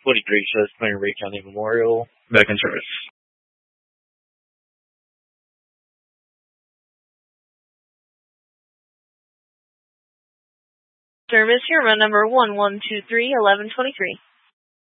Woody Creek, so that's Pine Ray County Memorial. Back in service. Service, your run number 1123, 1123.